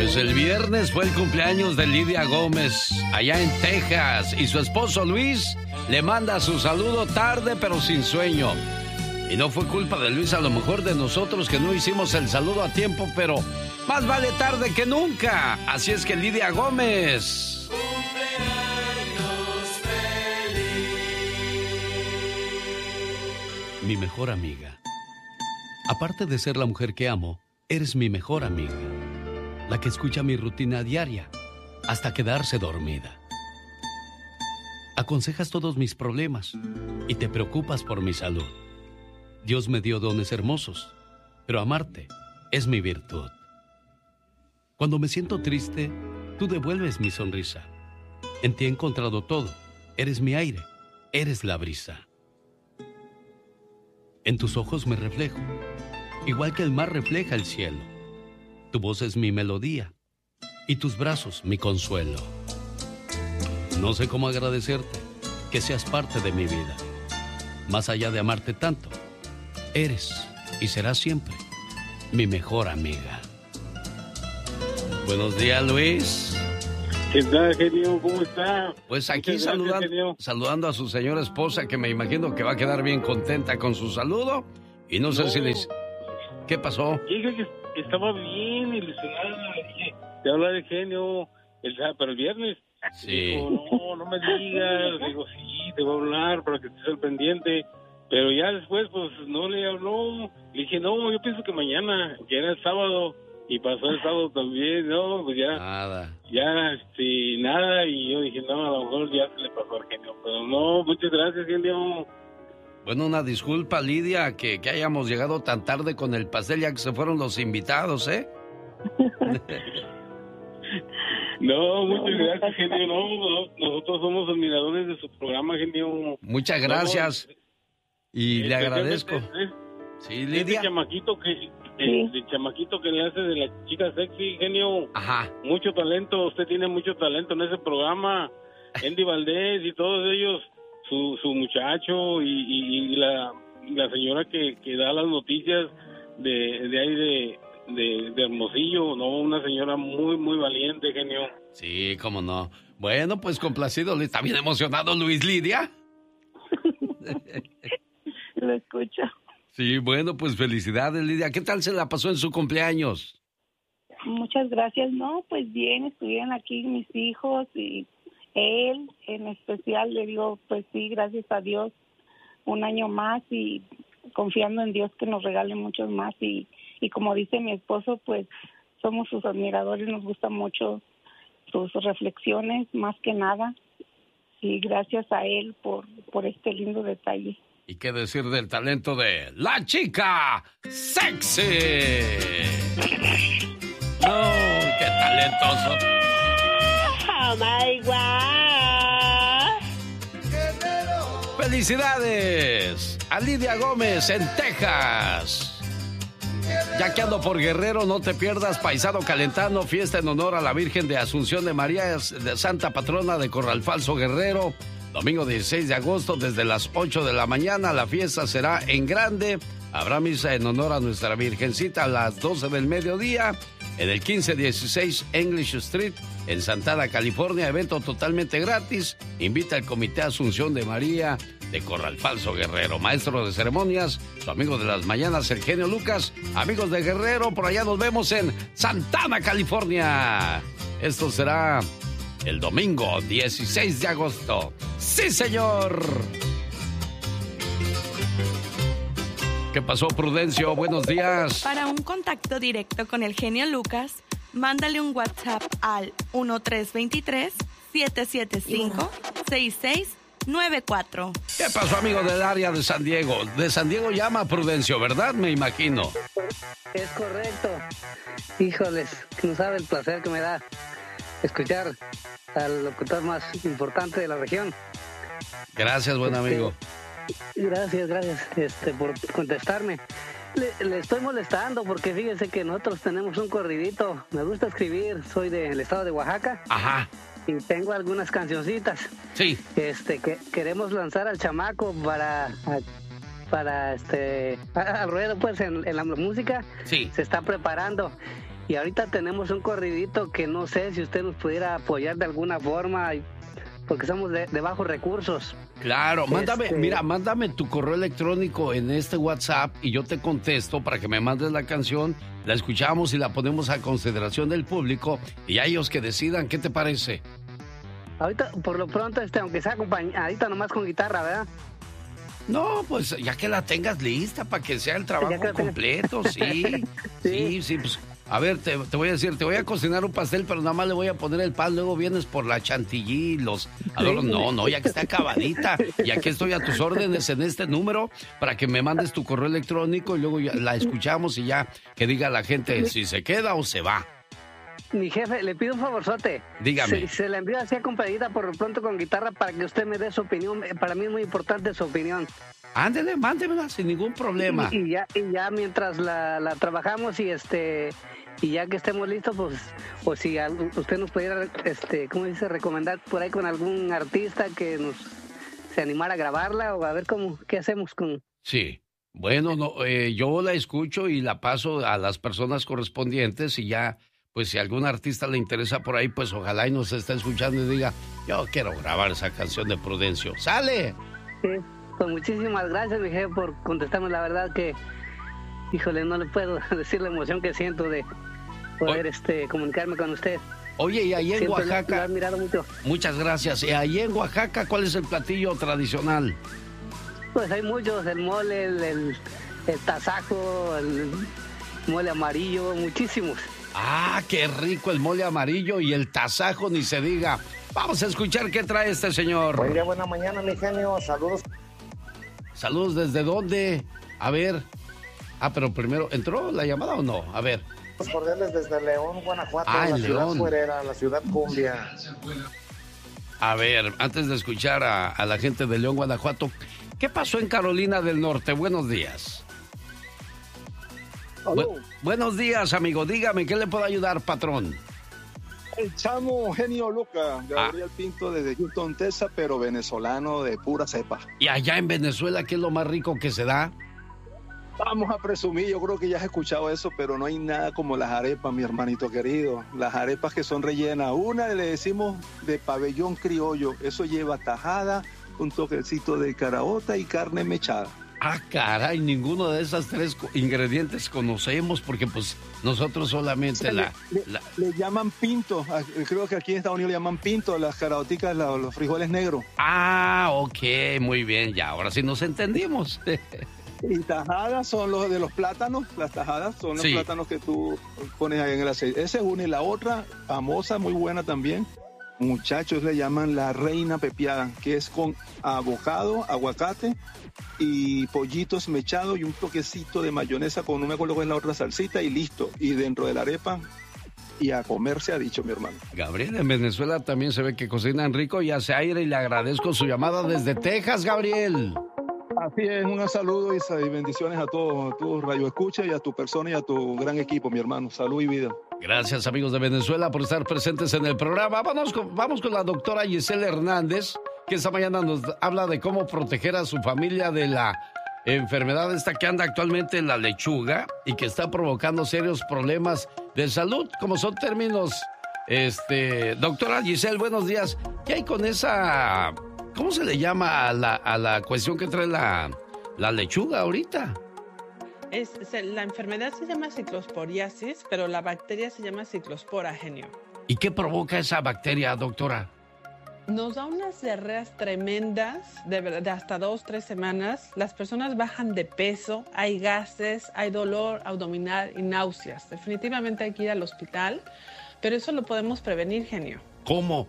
Pues el viernes fue el cumpleaños de Lidia Gómez, allá en Texas, y su esposo Luis le manda su saludo tarde pero sin sueño. Y no fue culpa de Luis, a lo mejor de nosotros que no hicimos el saludo a tiempo, pero más vale tarde que nunca. Así es que Lidia Gómez. Mi mejor amiga. Aparte de ser la mujer que amo, eres mi mejor amiga. La que escucha mi rutina diaria hasta quedarse dormida. Aconsejas todos mis problemas y te preocupas por mi salud. Dios me dio dones hermosos, pero amarte es mi virtud. Cuando me siento triste, tú devuelves mi sonrisa. En ti he encontrado todo. Eres mi aire, eres la brisa. En tus ojos me reflejo, igual que el mar refleja el cielo. Tu voz es mi melodía y tus brazos mi consuelo. No sé cómo agradecerte que seas parte de mi vida. Más allá de amarte tanto, eres y serás siempre mi mejor amiga. Buenos días, Luis. ¿Qué tal, genio? ¿Cómo está? Pues aquí saludando a su señora esposa, que me imagino que va a quedar bien contenta con su saludo. Y no sé si les... ¿Qué pasó? Dije que estaba bien ilusionada. Dije, te habla de genio, pero el viernes. Sí. Dijo, no me digas. Digo, sí, te voy a hablar para que estés al pendiente. Pero ya después, pues, no le habló. Le dije, no, yo pienso que mañana, que era el sábado. Y pasó el sábado también, no, pues ya... Nada. Nada, y yo dije, no, a lo mejor ya se le pasó al genio. Pero no, muchas gracias, genio. Bueno, una disculpa, Lidia, que hayamos llegado tan tarde con el pastel, ya que se fueron los invitados, ¿eh? No, muchas gracias, genio. No, nosotros somos admiradores de su programa, genio. Muchas gracias. Y le agradezco. Sí, Lidia. El chamaquito que le hace de la chica sexy, genio. Ajá. Mucho talento, usted tiene mucho talento en ese programa. Andy Valdés y todos ellos, su muchacho y la señora que da las noticias de ahí de Hermosillo, no, una señora muy, muy valiente, genio. Sí, cómo no. Bueno, pues complacido, ¿está bien emocionado Luis, Lidia? Lo escucho. Sí, bueno, pues felicidades, Lidia. ¿Qué tal se la pasó en su cumpleaños? Muchas gracias. No, pues bien, estuvieron aquí mis hijos y él en especial. Le digo, pues sí, gracias a Dios, un año más y confiando en Dios que nos regale muchos más. Y como dice mi esposo, pues somos sus admiradores, nos gustan mucho sus reflexiones, más que nada. Y gracias a él por este lindo detalle. ¿Y qué decir del talento de la chica sexy? ¡No, qué talentoso! ¡Oh, my God! ¡Felicidades a Lidia Gómez en Texas! Ya que ando por Guerrero, no te pierdas Paisano Calentano, fiesta en honor a la Virgen de Asunción de María, de Santa Patrona de Corral Falso, Guerrero. Domingo 16 de agosto, desde las 8 de la mañana, la fiesta será en grande. Habrá misa en honor a nuestra Virgencita a las 12 del mediodía en el 1516 English Street, en Santana, California. Evento totalmente gratis. Invita al Comité Asunción de María de Corral Falso, Guerrero. Maestro de ceremonias, su amigo de las mañanas, el genio Lucas. Amigos de Guerrero, por allá nos vemos en Santana, California. Esto será el domingo 16 de agosto. ¡Sí, señor! ¿Qué pasó, Prudencio? Buenos días. Para un contacto directo con el genio Lucas, mándale un WhatsApp al 1323-775-6694. ¿Qué pasó, amigo del área de San Diego? De San Diego llama Prudencio, ¿verdad? Me imagino. Es correcto. Híjoles, no sabe el placer que me da escuchar al locutor más importante de la región. Gracias, buen amigo. Gracias por contestarme. Le estoy molestando porque fíjese que nosotros tenemos un corridito. Me gusta escribir, soy del estado de Oaxaca. Ajá. Y tengo algunas cancioncitas. Sí. Que queremos lanzar al chamaco para al ruedo, pues, en la música. Sí. Se está preparando. Y ahorita tenemos un corridito que no sé si usted nos pudiera apoyar de alguna forma, porque somos de bajos recursos. Claro, mándame tu correo electrónico en este WhatsApp y yo te contesto para que me mandes la canción, la escuchamos y la ponemos a consideración del público y a ellos que decidan. ¿Qué te parece? Ahorita, por lo pronto, aunque sea acompañadita nomás con guitarra, ¿verdad? No, pues ya que la tengas lista para que sea el trabajo completo, sí, sí, pues a ver, te voy a decir, te voy a cocinar un pastel, pero nada más le voy a poner el pan, luego vienes por la chantilly, los adornos. No, ya que está acabadita, y aquí estoy a tus órdenes en este número para que me mandes tu correo electrónico y luego ya la escuchamos y ya que diga la gente si se queda o se va. Mi jefe, le pido un favorzote. Dígame. Se la envío así acompañadita por lo pronto con guitarra para que usted me dé su opinión. Para mí es muy importante su opinión. Ándele, mándemela sin ningún problema. Y ya mientras la trabajamos y ya que estemos listos, pues, o si usted nos pudiera, ¿cómo dice? Recomendar por ahí con algún artista que se animara a grabarla o a ver qué hacemos con... Sí. Bueno, yo la escucho y la paso a las personas correspondientes y ya... Pues si algún artista le interesa por ahí, pues ojalá y nos esté escuchando y diga, yo quiero grabar esa canción de Prudencio. ¡Sale! Sí, pues muchísimas gracias, mi jefe, por contestarme. La verdad que, híjole, no le puedo decir la emoción que siento de poder comunicarme con usted. Oye, y ahí en Oaxaca... Lo he admirado mucho. Muchas gracias. Y ahí en Oaxaca, ¿cuál es el platillo tradicional? Pues hay muchos, el mole, el tasajo, el mole amarillo, muchísimos. ¡Ah, qué rico el mole amarillo y el tasajo, ni se diga! Vamos a escuchar qué trae este señor. Buen día, buena mañana, mi genio. Saludos. ¿Saludos desde dónde? A ver. Pero primero, ¿entró la llamada o no? A ver. Los cordiales desde León, Guanajuato, la ciudad fuerera, la ciudad cumbia. A ver, antes de escuchar a la gente de León, Guanajuato, ¿qué pasó en Carolina del Norte? Buenos días. Buenos días, amigo. Dígame, ¿qué le puedo ayudar, patrón? El chamo genio Lucas, Gabriel Pinto desde Houston, Texas, pero venezolano de pura cepa. ¿Y allá en Venezuela qué es lo más rico que se da? Vamos a presumir, yo creo que ya has escuchado eso, pero no hay nada como las arepas, mi hermanito querido. Las arepas que son rellenas. Una le decimos de pabellón criollo. Eso lleva tajada, un toquecito de caraota y carne mechada. Ah, caray, ninguno de esos tres ingredientes conocemos porque pues nosotros solamente le llaman pinto. Creo que aquí en Estados Unidos le llaman pinto, las caraoticas, los frijoles negros. Ah, ok, muy bien, ya, ahora sí nos entendimos. Y tajadas son los de los plátanos, las tajadas son los plátanos que tú pones ahí en el aceite. Esa es una, y la otra, famosa, muy buena también. Muchachos le llaman la reina pepiada, que es con avocado, aguacate y pollitos mechados y un toquecito de mayonesa con no me acuerdo cuál es la otra salsita y listo. Y dentro de la arepa y a comer se ha dicho, mi hermano. Gabriel, en Venezuela también se ve que cocinan rico y hace aire y le agradezco su llamada desde Texas, Gabriel. Así es, un saludo y bendiciones a todos tus radioescuchas y a tu persona y a tu gran equipo, mi hermano. Salud y vida. Gracias, amigos de Venezuela, por estar presentes en el programa. Vamos con la doctora Giselle Hernández, que esta mañana nos habla de cómo proteger a su familia de la enfermedad esta que anda actualmente en la lechuga y que está provocando serios problemas de salud, como son términos. Doctora Giselle, buenos días. ¿Qué hay con esa... ¿Cómo se le llama a la cuestión que trae la lechuga ahorita? La enfermedad se llama ciclosporiasis, pero la bacteria se llama ciclospora, genio. ¿Y qué provoca esa bacteria, doctora? Nos da unas diarreas tremendas, de hasta 2-3 semanas. Las personas bajan de peso, hay gases, hay dolor abdominal y náuseas. Definitivamente hay que ir al hospital, pero eso lo podemos prevenir, genio. ¿Cómo?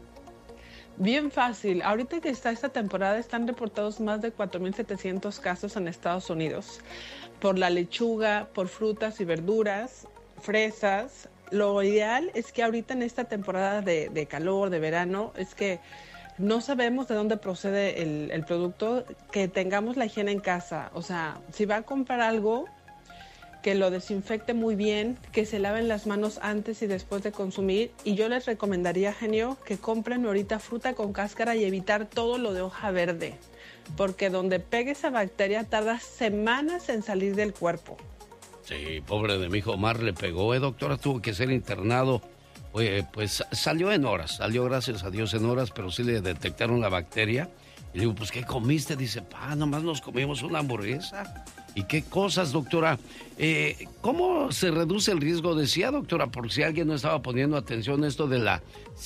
Bien fácil. Ahorita que está esta temporada están reportados más de 4,700 casos en Estados Unidos por la lechuga, por frutas y verduras, fresas. Lo ideal es que ahorita en esta temporada de calor, de verano, es que no sabemos de dónde procede el producto, que tengamos la higiene en casa. O sea, si va a comprar algo, que lo desinfecte muy bien, que se laven las manos antes y después de consumir. Y yo les recomendaría, genio, que compren ahorita fruta con cáscara y evitar todo lo de hoja verde, porque donde pegue esa bacteria tarda semanas en salir del cuerpo. Sí, pobre de mi hijo Omar, le pegó, doctora, tuvo que ser internado. Pues salió en horas, salió gracias a Dios en horas, pero sí le detectaron la bacteria. Y le digo, pues, ¿qué comiste? Dice, nomás nos comimos una hamburguesa. ¿Y qué cosas, doctora? ¿Cómo se reduce el riesgo? Decía, doctora, por si alguien no estaba poniendo atención a esto de la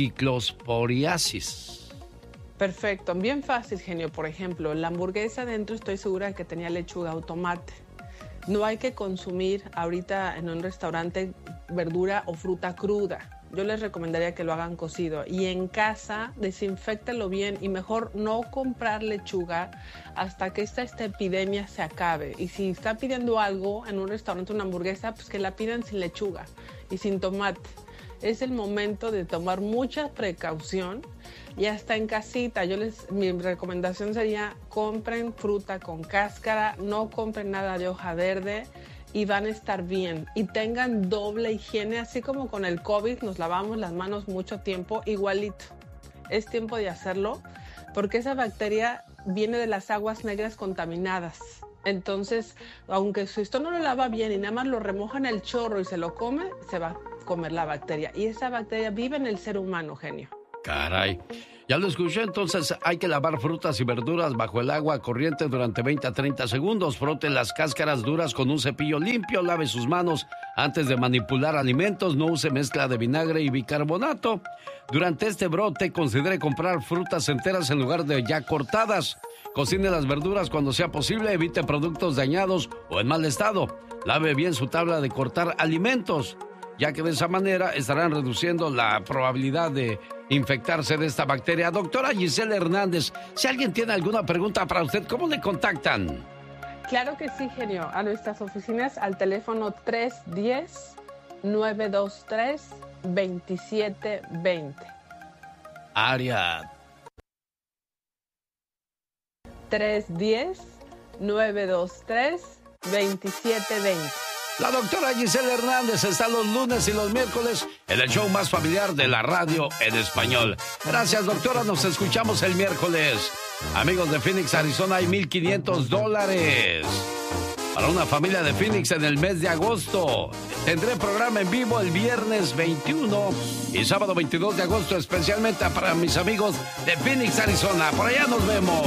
ciclosporiasis. Perfecto, bien fácil, genio. Por ejemplo, la hamburguesa dentro estoy segura que tenía lechuga o tomate. No hay que consumir ahorita en un restaurante verdura o fruta cruda. Yo les recomendaría que lo hagan cocido. Y en casa, desinféctelo bien y mejor no comprar lechuga hasta que esta epidemia se acabe. Y si está pidiendo algo en un restaurante, una hamburguesa, pues que la pidan sin lechuga y sin tomate. Es el momento de tomar mucha precaución y hasta en casita. Mi recomendación sería compren fruta con cáscara, no compren nada de hoja verde y van a estar bien. Y tengan doble higiene, así como con el COVID nos lavamos las manos mucho tiempo, igualito. Es tiempo de hacerlo porque esa bacteria viene de las aguas negras contaminadas. Entonces, aunque si esto no lo lava bien y nada más lo remoja en el chorro y se lo come, se va a comer la bacteria. Y esa bacteria vive en el ser humano, genio. Caray. Ya lo escuché, entonces hay que lavar frutas y verduras bajo el agua corriente durante 20 a 30 segundos. Frote las cáscaras duras con un cepillo limpio. Lave sus manos antes de manipular alimentos. No use mezcla de vinagre y bicarbonato. Durante este brote, considere comprar frutas enteras en lugar de ya cortadas. Cocine las verduras cuando sea posible. Evite productos dañados o en mal estado. Lave bien su tabla de cortar alimentos, ya que de esa manera estarán reduciendo la probabilidad de infectarse de esta bacteria. Doctora Gisela Hernández, si alguien tiene alguna pregunta para usted, ¿cómo le contactan? Claro que sí, genio. A nuestras oficinas al teléfono 310-923-2720. Área 310-923-2720. La doctora Gisela Hernández está los lunes y los miércoles en el show más familiar de la radio en español. Gracias, doctora. Nos escuchamos el miércoles. Amigos de Phoenix, Arizona, hay $1,500 para una familia de Phoenix en el mes de agosto. Tendré programa en vivo el viernes 21 y sábado 22 de agosto, especialmente para mis amigos de Phoenix, Arizona. Por allá nos vemos.